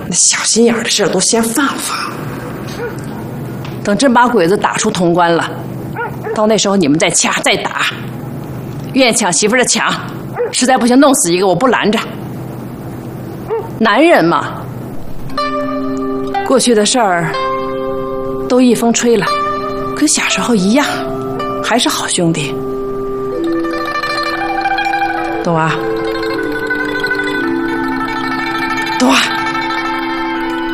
那小心眼的事都先放放，等真把鬼子打出潼关了，到那时候你们再掐再打，愿抢媳妇的抢，实在不行弄死一个我不拦着。男人嘛，过去的事儿都一风吹了，跟小时候一样，还是好兄弟。冬娃，冬娃。